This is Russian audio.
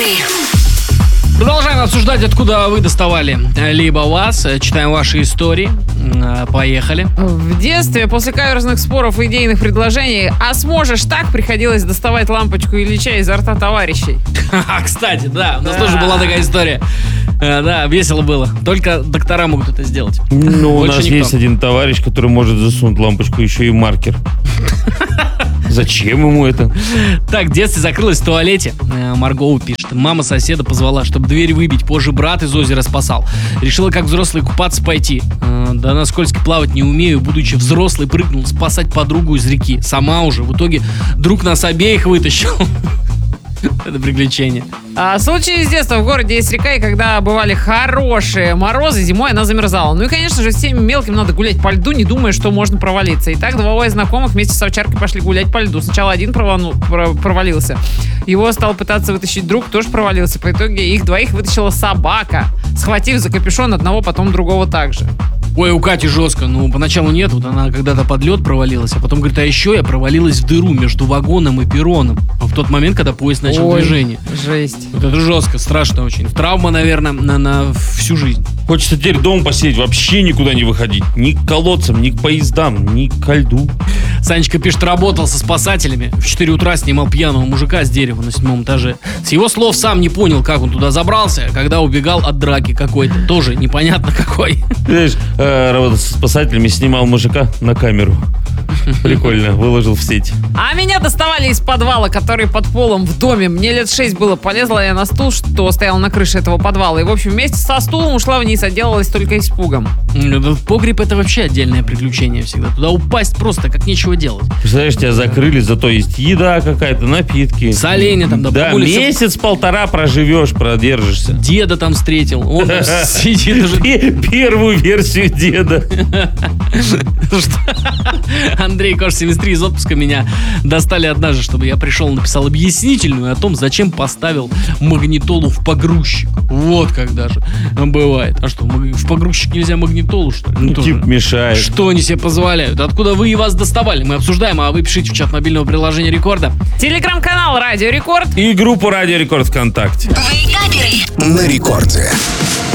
Продолжаем обсуждать, откуда вы доставали либо вас. Читаем ваши истории. Поехали. В детстве после каверзных споров и идейных предложений «а сможешь так?» приходилось доставать лампочку Ильича изо рта товарищей. Кстати, да, у нас тоже была такая история. Да, весело было. Только доктора могут это сделать. Ну, у Больше нас никто. есть один товарищ, который может засунуть лампочку еще и маркер. Зачем ему это? Так, в детстве закрылась в туалете. Маргоу пишет. Мама соседа позвала, чтобы дверь выбить. Позже брат из озера спасал. Решила, как взрослый, купаться пойти. Да на скользко плавать не умею. Будучи взрослый, прыгнул спасать подругу из реки. Сама уже. В итоге друг нас обеих вытащил. Это приключение. Случай из детства. В городе есть река, и когда бывали хорошие морозы, зимой она замерзала. Ну и, конечно же, всем мелким надо гулять по льду, не думая, что можно провалиться. Итак, двое знакомых вместе с овчаркой пошли гулять по льду. Сначала один провалился. Его стал пытаться вытащить друг, тоже провалился. По итоге их двоих вытащила собака, схватив за капюшон одного, потом другого также. Ой, у Кати жестко. Ну, поначалу нет. Вот она когда-то под лед провалилась, а потом говорит, а еще я провалилась в дыру между вагоном и перроном. В тот момент, когда поезд начал движение. Жесть. Вот это жестко, страшно очень. Травма, наверное, на всю жизнь. Хочется теперь дома посидеть, вообще никуда не выходить. Ни к колодцам, ни к поездам, ни ко льду. Санечка пишет, работал со спасателями. В 4 утра снимал пьяного мужика с дерева на 7-м этаже. С его слов сам не понял, как он туда забрался, когда убегал от драки какой-то. Тоже непонятно какой. Знаешь, работал со спасателями, снимал мужика на камеру. Прикольно, выложил в сеть. А меня доставали из подвала, который под полом в доме. Мне лет 6 было. Полезла я на стул, что стоял на крыше этого подвала. И, в общем, вместе со стулом ушла вниз, отделалась только испугом. Погреб — это вообще отдельное приключение всегда. Туда упасть просто как нечего делать. Представляешь, тебя закрыли, зато есть еда какая-то, напитки. Соленья там, да, Да, бабуля месяц-полтора проживешь, продержишься. деда там встретил. Он там сидит уже. Первую версию деда. Андрей Кош 73 из отпуска меня достали однажды, чтобы я пришел, написал объяснительную о том, зачем поставил магнитолу в погрузчик. Вот как даже бывает. А что, в погрузчик нельзя магнитолу, что ли? Ну, тоже. типа мешает. Что они себе позволяют? Откуда вы и вас доставали? Мы обсуждаем, а вы пишите в чат мобильного приложения Рекорда. Телеграм-канал Радио Рекорд. И группу Радио Рекорд ВКонтакте. На рекорде.